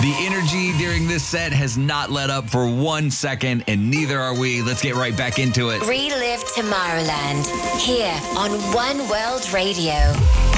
The energy during this set has not let up for 1 second, and neither are we. Let's get right back into it. Relive Tomorrowland here on One World Radio.